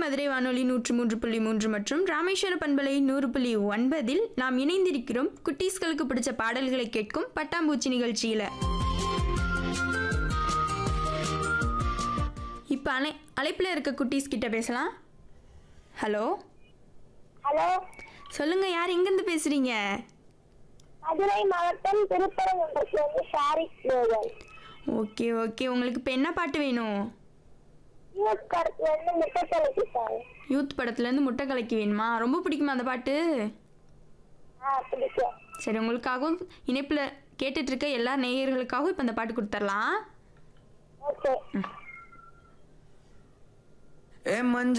மதுரை வானொலி 103.3 மற்றும் ராமேஸ்வர பண்பலை 100.9 நாம் இணைந்திருக்கிறோம் குட்டீஸ்களுக்கு பிடிச்ச பாடல்களை கேட்கும் பட்டாம்பூச்சி நிகழ்ச்சியில. இப்ப அழைப்புல இருக்க குட்டீஸ் கிட்ட பேசலாம். ஹலோ ஹலோ, சொல்லுங்க, யார் எங்கிருந்து பேசுறீங்க? மதுரை மாவட்டம் திருப்பரங்குன்றத்திலிருந்து ஷாரிக் பேகம். ஓகே ஓகே, உங்களுக்கு இப்போ என்ன பாட்டு வேணும்? யூத் படத்துலேருந்து முட்டை கலக்கி சார். யூத் படத்துலேருந்து முட்டை கலக்கி வேணுமா? ரொம்ப பிடிக்குமா அந்த பாட்டு? பிடிக்கும். சரி, உங்களுக்காகவும் இணைப்பில் கேட்டுட்டு இருக்க எல்லா நேயர்களுக்காகவும் இப்போ அந்த பாட்டு கொடுத்துடலாம். ஓகே. மஞ்ச